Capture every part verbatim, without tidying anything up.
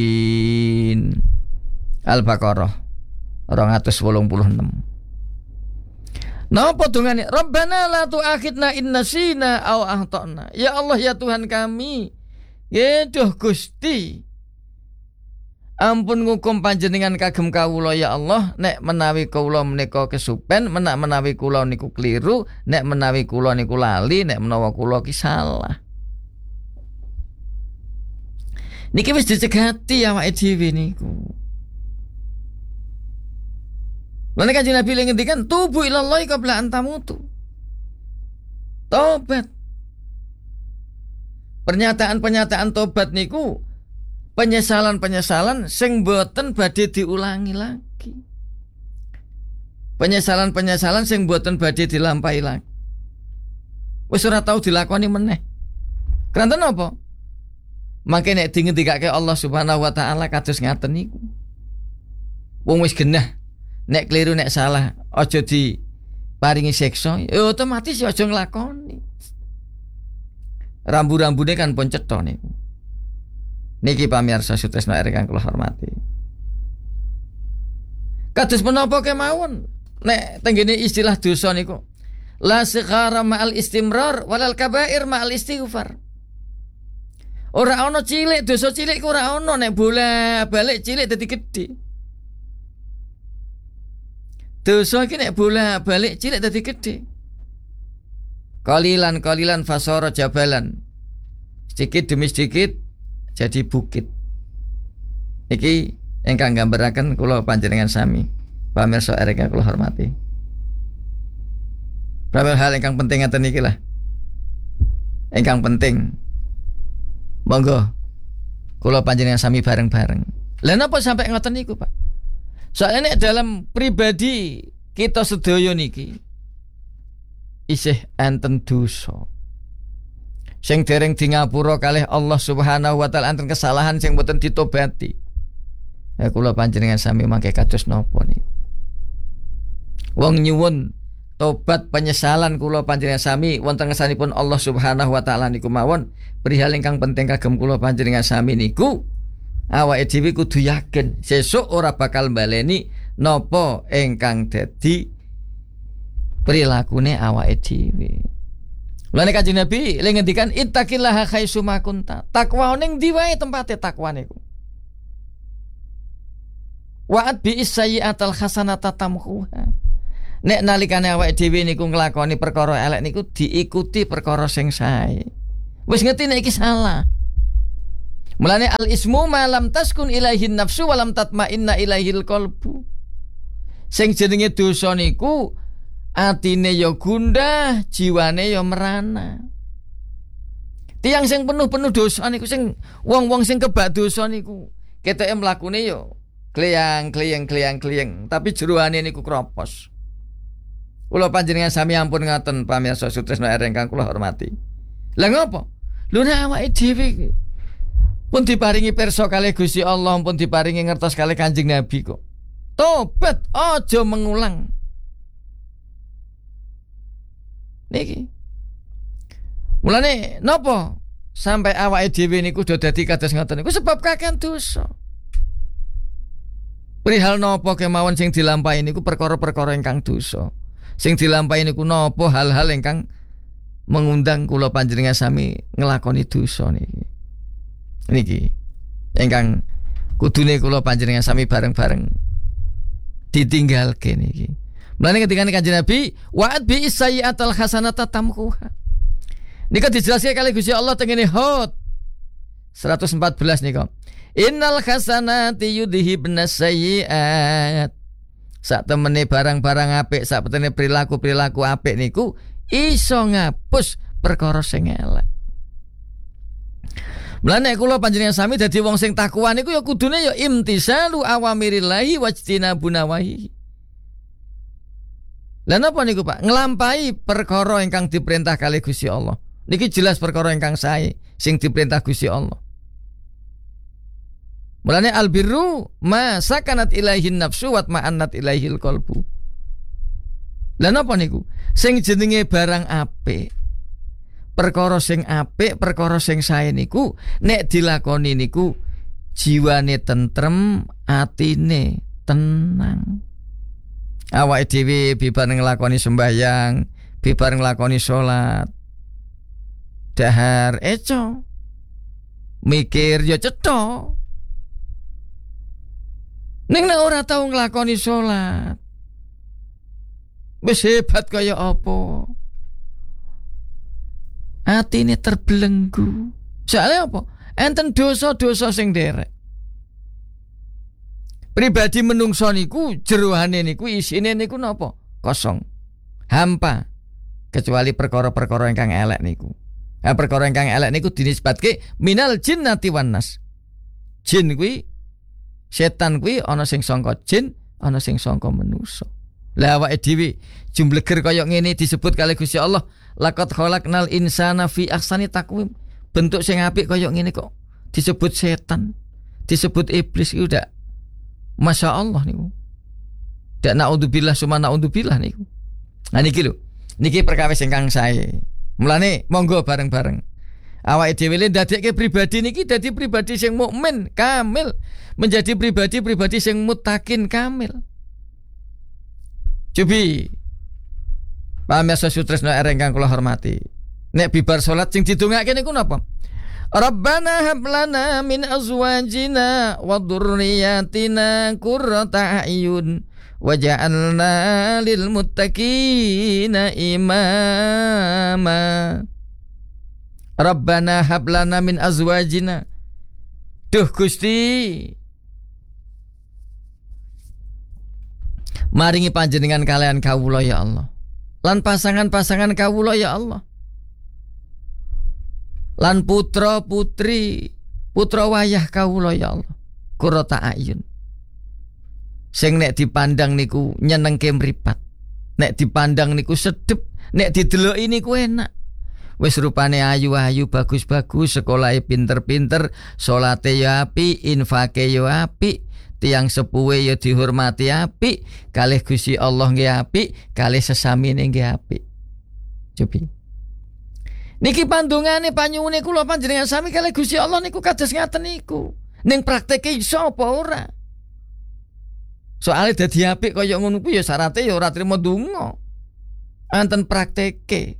Al-Baqarah dua ratus wolung puluh enam. Napa dongane? Rabbana la tu'akhidna in nasina aw akhtana. Ya Allah ya Tuhan kami. Ya duh Gusti. Ampun ngukum panjenengan kagem kawula ya Allah, nek menawi kawula menika kesupen, menak menawi kula niku keliru, nek menawi kula niku lali, nek menawa kula ki salah. Niki wis dicegati awake dhewe niku. Lan Kanjeng Nabi ngendikan tubu ilallahi qabla an tamutu. Tobat. Pernyataan-pernyataan tobat niku penyesalan-penyesalan sing boten badhe diulangi lagi. Penyesalan-penyesalan sing boten badhe dilampahi lagi. Wis ora tau dilakoni meneh. Kranten apa? Mangke nek dingendikake Allah Subhanahu wa taala kados ngaten niku. Wong wis genah nek keliru nek salah aja diparingi siksa, ya otomatis ya aja nglakoni. Rambu-rambune kan pun cetha niku. Niki pamirsa sutresna ingkang kula hormati. Kados menapa kemawon nek tenggene istilah dosa niku la sighara ma'al istimrar walal kabair ma'al istighfar. Ora ana cilik, dosa cilik ku ora ana nek bola balik cilik dadi gedhe. Dosa iki nek bola balik cilik dadi gedhe. Qalilan qalilan fasara jabalan. Sedikit demi sedikit jadi bukit. Iki ingkang gambaraken kula panjenengan sami pamirsa ingkang kula hormati. Berapa hal ingkang penting ngaten iki lah. Ingkang penting. Monggo kula panjenengan sami bareng-bareng. Lah napa sampai ngoten niku, Pak? Soalnya dalam pribadi kita sedaya niki isih enten dosa. Sing dereng di ngapura kalih Allah Subhanahu wa taala enten kesalahan sing boten ditobati. Ya kula panjenengan sami mangke kados napa niku. Wong nyuwun tobat penyesalan kula panjenengan sami wonten ngersanipun Allah Subhanahu wa taala niku mawon perihal ingkang penting kagem kula panjenengan sami niku awake dhewe kudu yakin sesuk ora bakal baleni napa ingkang dadi prilakune awake dhewe. Mulane Kanjeng Nabi le ngendikan ittaqillaha haitsu ma kunta. Takwa ning ndi wae tempate takwa niku. Wa'at bi sayyi'atal hasanata tamhuha. Nek nalikane awake dhewe niku nglakoni perkara elek niku diikuti perkara sing sae. Wis ngerti nek iki salah. Mulane al ismu ma lam taskun ilaihin nafsu wa lam tatma'inna ilaihil qalbu. Sing jenenge dosa niku atine ya gundah, jiwane ya merana. Tiyang sing penuh-penuh dosa niku sing wong-wong sing kebak dosa niku ketoke mlakune ya kleyang kleyang kleyang kleyang, tapi jeroane niku kropos. Kula panjenengan sami ampun ngaten pamirsa sutresna ingkang kula hormati. Lah ngopo? Lho nek awake dhewe pun diparingi pirsa kalih Gusti Allah, pun diparingi ngertos kalih Kanjeng Nabi kok. Tobat aja mengulang. Niki. Mulane napa sampai awake dhewe niku do dadi kados ngoten niku sebab kakean dosa. Perihal napa kemawon sing dilampahi niku perkara-perkara ingkang dosa. Sing dilampahi niku napa hal-hal ingkang mengundang kula panjenengan sami nglakoni dosa niki. Niki ingkang kudune kula panjenengan sami bareng-bareng ditinggalke niki. Mulane ketika Kanjeng Nabi wa'ad bi sayyi'atal hasanata tamhuha. Nika dijelaskan kali Gusti Allah tengene Hud seratus empat belas nika. Innal hasanati yudhibnas sayyi'at. Sak temene barang-barang apik, sak temene perilaku-perilaku apik niku iso ngapus perkara sing elek. Mulane kula panjenengan sami dadi wong sing takwa niku ya kudune ya imtisalu awamirillahi wajtinabun nawahi. Lah napa niku Pak? Nglampahi perkara ingkang diperintah kalih Gusti Allah. Niki jelas perkara ingkang sae sing diperintah Gusti Allah. Mulane albirru ma sakanat ilaihin nafsu wa ma'annat ilaihil qalbu. Lah napa niku? Sing jenenge barang apik. Perkara sing apik, perkara sing sae niku nek dilakoni niku jiwane tentrem, atine tenang. Awake dhewe bibar nglakoni sembahyang, bibar nglakoni salat, dahar eco, mikir ya cetha. Ning nek ora tau nglakoni salat, wis hebat kaya apa? Atine terbelenggu. Soale apa? Enten dosa-dosa sing nderek. Pribadi menungso niku jeroane niku isine niku napa? Kosong. Hampa. Kecuali perkara-perkara ingkang elek niku. Nah, perkara ingkang elek niku dinisbatke minal jinnati wan nas. Jin kuwi setan kuwi ana sing sangka jin, ana sing sangka manusa. Lah awake dhewe jumbleger kaya ngene disebut kali Gusti Allah, laqad khalaqnal insana fi ahsani taqwim. Bentuk sing apik kaya ngene kok disebut setan, disebut iblis iku udah Masya Allah niku. Dak naudzubillah suma naudzubillah niku. Nah niki lho, niki perkawis ingkang sae. Mulane monggo bareng-bareng. Awake dhewe le dadekke pribadi niki dadi pribadi sing mukmin kamil, menjadi pribadi-pribadi sing muttaqin kamil. Cobi pamirsa sutresna ingkang kula hormati. Nek bibar salat sing didongake niku napa? Rabbana hab lana min azwajina wa dzurriyyatina qurrata a'yun waj'alna lil muttaqina imama. Rabbana hab lana min azwajina. Duh Gusti, maringi panjenengan kalian kawula ya Allah. Lan pasangan-pasangan kawula ya Allah. Lan putra putri putra wayah kawula ya Allah. Qurrata ayun. Sing nek dipandang niku nyenengke mripat. Nek dipandang niku sedep, nek dideloki niku enak. Wis rupane ayu-ayu, bagus-bagus, sekolahe pinter-pinter, salate ya apik, infake ya apik, tiyang sepuhe ya dihormati apik, kalih Gusti Allah nggih apik, kalih sesamine nggih apik. Cobi. Niki pandungane panyuwune kula panjenengan sami kalih Gusti Allah niku kados ngaten niku. Ning prakteke iso apa ora? Soale dadi apik kaya ngono kuwi ya syaraté ya ora trima donga. Anten prakteke.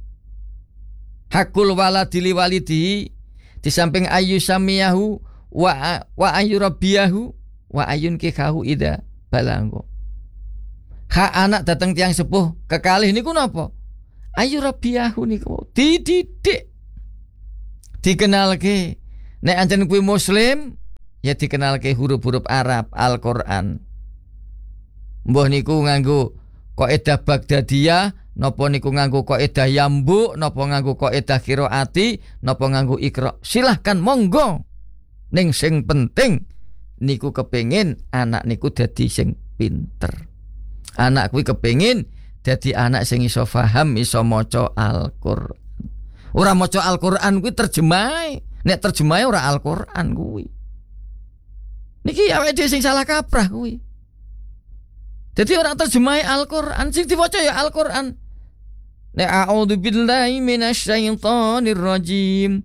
Hakul waladi li walidi di samping ayu samiyahu wa wa ayu rabbiyahu wa ayun kikahu ida balanggo. Hak anak datang tiang sepuh kekalih niku napa? Ayu rabbiyahu niku dididik, dikenalke. Nek anjen kuwi muslim ya dikenalke huruf-huruf Arab Al-Qur'an. Mbah niku nganggo kaidah Baghdadiyah, napa niku nganggo kaidah Yambu, napa nganggo kaidah qiraati, napa nganggo Iqra. Silahkan monggo. Ning sing penting niku kepengin anak niku dadi sing pinter. Anak kuwi kepengin dadi anak sing iso paham, iso maca Al-Qur'an. Ora maca Al-Qur'an kuwi terjemahe. Nek terjemahe ora Al-Qur'an kuwi. Niki awake dhewe sing salah kaprah kuwi. Dadi ora terjemahe Al-Qur'an, sing diwaca ya Al-Qur'an. Nek a'udzu billahi minasyaitonir rajim.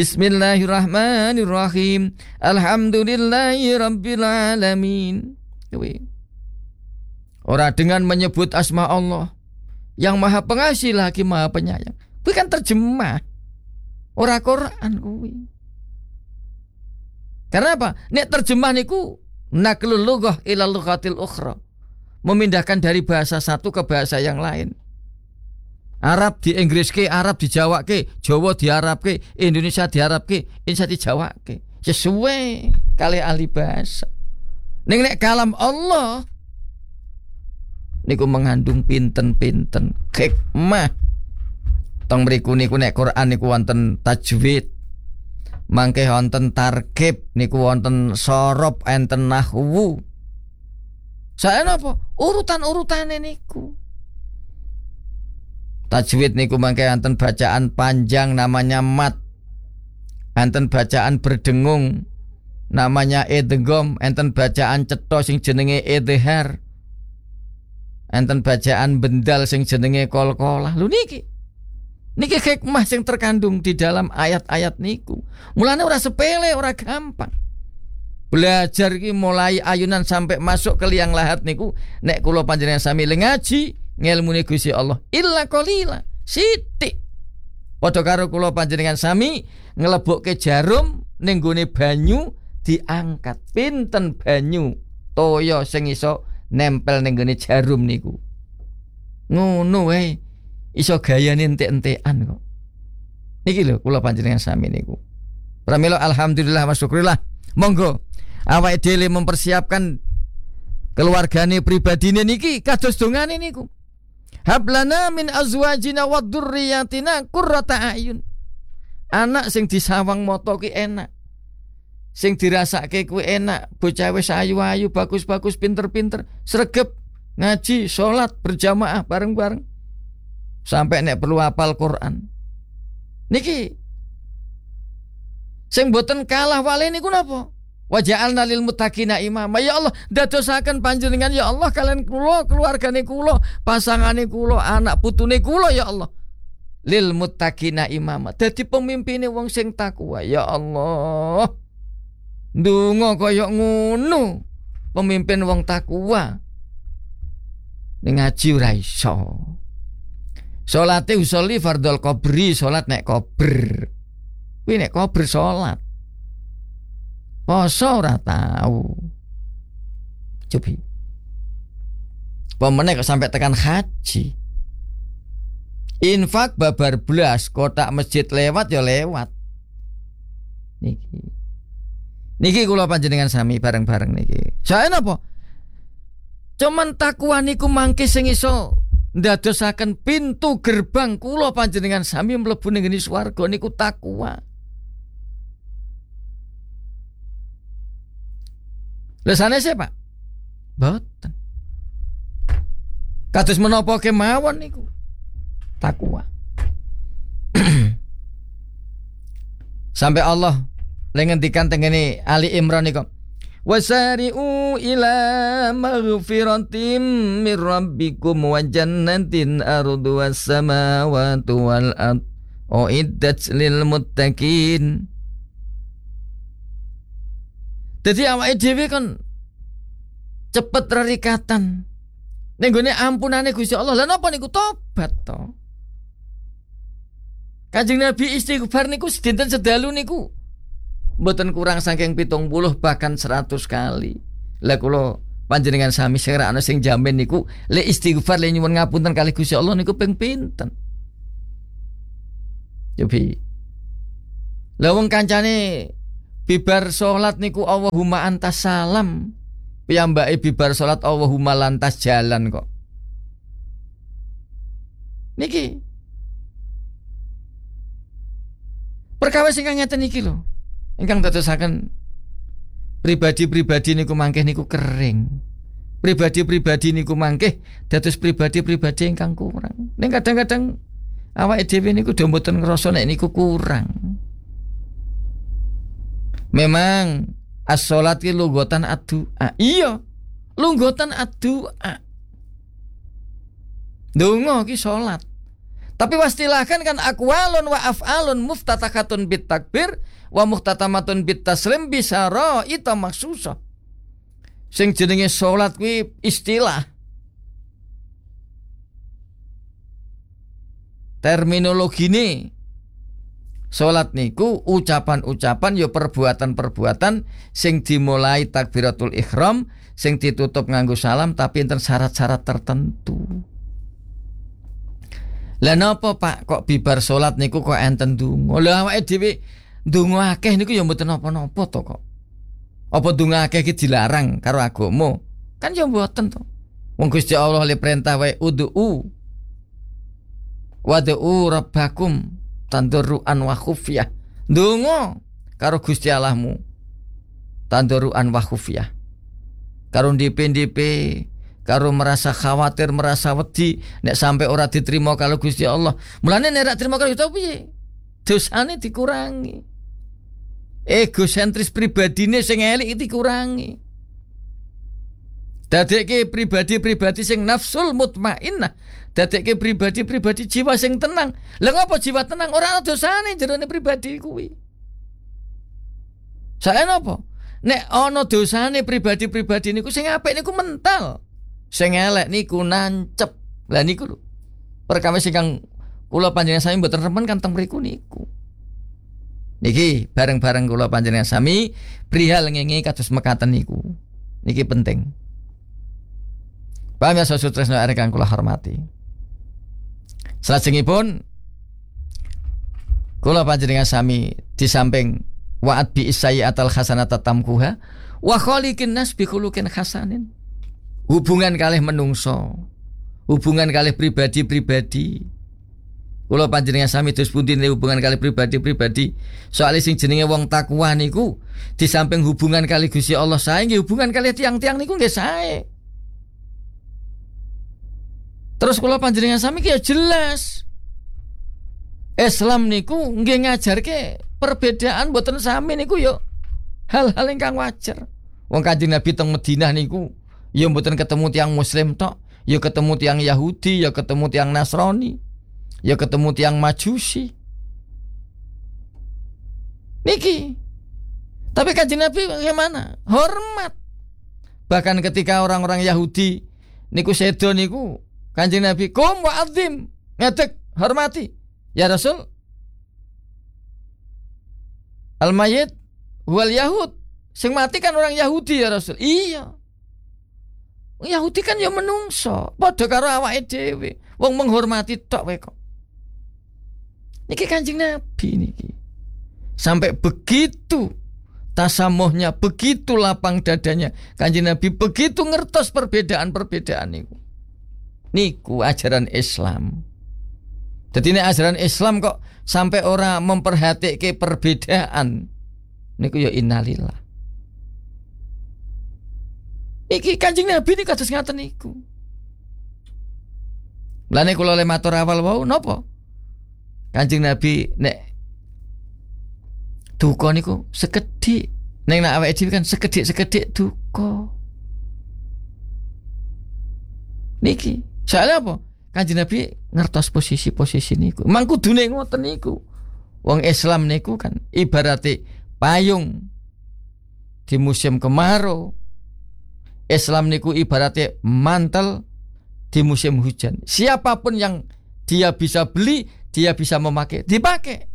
Bismillahirrahmanirrahim. Alhamdulillahi rabbil alamin. Kuwi. Ora dengan menyebut asma Allah yang maha pengasih lagi maha penyayang. Kuwi kan terjemah. Ora Quran kuwi. Karena apa? Nek terjemah niku naqlul lughah ila lughatil ukhra. Memindahkan dari bahasa satu ke bahasa yang lain. Arab di Inggriske, Arab di Jawake, Jawa di Arabke, Indonesia di Arabke, Indonesia di Jawake. Sesuai kali ahli bahasa. Ning nek kalam Allah niku mengandung pinten-pinten hikmah. Teng mriku niku nek Quran niku wonten tajwid, mangke wonten tarkib, niku wonten sorob, enten nahwu. Saya napa? Urutan-urutane niku. Tajwid niku mangke wonten bacaan panjang namanya mat. Enten bacaan berdengung namanya idgham, enten bacaan cetha sing jenenge idhar. Enten bacaan bendal sing jenenge qalqalah. Lho niki. Niki hikmah sing terkandung di dalam ayat-ayat niku. Mulane ora sepele, ora gampang. Belajar ki mulai ayunan sampai masuk ke liang lahat niku nek kula panjenengan sami ngaji ngelmune Gusti Allah illa qalila sithik. Padha karo kula panjenengan sami nglebokke jarum ning gone banyu diangkat. Pinten banyu toya sing iso nempel ning gone jarum niku. Ngono wae iso gayane entek-entekan kok. Niki lho kula panjenengan sami niku. Pramila alhamdulillah wa syukurillah. Monggo awake dhewe mempersiapkan keluargane pribadine niki kados dongane niku. Hablana min azwajina wa dzurriyyatina qurrata a'yun. Anak sing disawang mata ki enak. Sing dirasake kuwi enak, bocah wis ayu-ayu, bagus-bagus, pinter-pinter, sregep, ngaji, salat berjamaah bareng-bareng. Sampai nek perlu hafal Quran. Niki sing boten kalah wale niku napa? Wa ja'alna lil muttaqina imama. Ya Allah, dadosaken panjenengan ya Allah kalian kula, keluargane kula, pasangane kula, anak putune kula ya Allah. Lil muttaqina imama. Dadi pemimpine wong sing takwa ya Allah. Ndonga kaya ngono. Pemimpin wong takwa. Ning ngaji ora iso. Salate usolli fardhol qabri, salat nek qabr. Kuwi nek qabr salat. Poso ora tau. Cobi. Pemene kok sampai tekan haji. Infak babar blas, kotak masjid lewat ya lewat. Niki. Niki kula panjenengan sami bareng-bareng niki. Saya napa? Cuman takwa niku mangke sing iso ndadosaken pintu gerbang kula panjenengan sami mlebu ning swarga niku takwa. Lesane siapa? Boten. Kados menapa kemawon niku? Takwa. Sampai Allah lengendikan tengene Ali Imran niku. Wasari'u ila maghfiratim mir rabbikum wa jannatin arduha as-samawati wal ard uiddat lil muttaqin. Dadi awake dhewe kon cepet rerikatan ning gone ampunane Gusti Allah. Lah napa niku tobat to? Kanjeng Nabi istighfar niku sedinten sedalu niku mboten kurang saking pitung puluh bahkan seratus kali. Lah kula panjenengan sami sing ra ana sing jamin niku le istighfar le nyuwun ngapunten kalih Gusti Allah niku ping pinten. Cobi. Lah wong kancane bibar salat niku Allahumma antas salam. Piyambake bibar salat Allahumma lantas jalan kok. Niki. Perkawis ingkang ngeten iki lho. Ingkang dadosaken pribadi-pribadi niku mangkeh niku kering. Pribadi-pribadi niku mangkeh dados pribadi-pribadi ingkang kurang. Ning kadang-kadang awake dhewe niku do mboten ngrasa nek niku kurang. Memang as-sholat ki lunggotan ad-du'a. Iya, lunggotan ad-du'a. Donga ki salat. Tapi wastilahkan kan aqwalun wa af'alun muftatakatun bit takbir wa muhtatamatun bit taslim bisara ita maksusa. Sing jenenge salat kuwi istilah. Terminologine salat niku ucapan-ucapan ya perbuatan-perbuatan sing dimulai takbiratul ihram, sing ditutup nganggo salam tapi enten syarat-syarat tertentu. Lah napa Pak kok bibar salat niku kok enten donga? Lah awake dhewe donga akeh niku ya mboten napa-napa to kok. Apa donga akeh iki dilarang karo agama? Kan ya mboten to. Wong Gusti Allah le perintah wae ud'u wad'u rabbakum tandurruan wa khufyah. Donga karo Gusti Allahmu tandurruan wa khufyah. Karo ndipe-ndipe, karo merasa khawatir, merasa wedi nek sampai ora diterima kalau Gusti Allah. Mulane nek ora terima kalau piye? Dosane dikurangi. Egosentris pribadine sing elek iki dikurangi. Dadekke pribadi-pribadi sing nafsul mutmainnah, dadekke pribadi-pribadi jiwa sing tenang. Lah ngapa jiwa tenang? Ora ana dosane jerone pribadi kuwi. Saen apa? nek ana dosane pribadi-pribadi niku sing apik niku mental. Sing elek niku nancep. Lah niku lho. Perkawis ingkang kula panjenengan sami mboten remen kan teng mriku niku. Niki bareng-bareng kula panjenengan sami prihal ngengi kados mekaten niku. Niki penting. Paham ya saudara tresno arek kang kula hormati. Salajengipun kula panjenengan sami di samping wa'at bi isayyatal hasanata tamkuha wa khaliqin nas bi khuluqin hasanin. Hubungan kalih menungso, hubungan kalih pribadi-pribadi. Kula panjenengan sami terus pundi hubungan kalih pribadi-pribadi. Soale sing jenenge wong takwa niku di samping hubungan kalih Gusti Allah sae nggih hubungan kalih tiang-tiang niku nggih sae. Terus kula panjenengan sami ki ya jelas. Islam niku nggih ngajarke perbedaan mboten sami niku yo hal-hal ingkang wajar. Wong Kanjeng Nabi teng Madinah niku ya mboten ketemu tiang muslim tok, ya ketemu tiang Yahudi, ya ketemu tiang Nasrani, ya ketemu tiang Majusi. Niki. Tapi Kanjeng Nabi bagaimana? Hormat. Bahkan ketika orang-orang Yahudi niku sedo niku Kanjeng Nabi kum wa adzim, ngadeg hormati. Ya Rasul, al-mayyit wal yahud, sing mati kan orang Yahudi ya Rasul. Iya. Yahudi kan ya menungso, padha karo awake dhewe. Wong menghormati tok wae kok. Niki Kanjeng Nabi niki. Sampai begitu tasamuhnya, begitu lapang dadanya Kanjeng Nabi, begitu ngertos perbedaan-perbedaan niku. Niku ajaran Islam. Jadi ini ajaran Islam kok sampai orang memperhatikan perbedaan. Niku ya innalillah. Iki Kanjeng Nabi ini kados ngaten niku. Lane kula le matur awal wau napa? Kanjeng Nabi nek duka niku sekedhik. Nek nek awake dhewe kan sekedhik-sekedhik duka. Niki, soalnya apa? Kanjeng Nabi ngertos posisi-posisi niku. Mang kudune ngoten niku. Wong Islam niku kan ibarate payung di musim kemarau. Islam niku ibarate mantel di musim hujan. Siapapun yang dia bisa beli, dia bisa memakai, dipakai.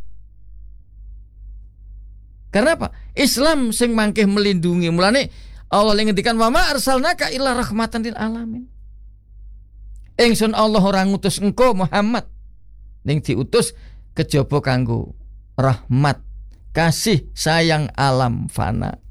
Karena apa? Islam sing mangkeh melindungi. Mulane Allah ngendikan wa ma arsalnaka illa rahmatan lil alamin. Ingsun Allah ora ngutus engko Muhammad ning diutus kejaba kanggo rahmat, kasih sayang alam fana.